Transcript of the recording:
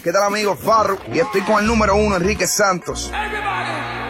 ¿Qué tal, amigo? Farru, y estoy con el número 1, Enrique Santos.